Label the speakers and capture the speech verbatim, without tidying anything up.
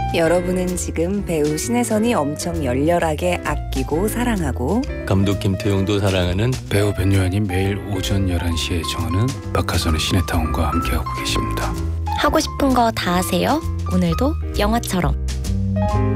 Speaker 1: 여러분은 지금 배우 신혜선이 엄청 열렬하게 아끼고 사랑하고
Speaker 2: 감독 김태용도 사랑하는
Speaker 3: 배우 변요한이 매일 오전 열한 시에 정하는 박하선의 시네타운과 함께하고 계십니다.
Speaker 4: 하고 싶은 거 다 하세요. 오늘도 영화처럼.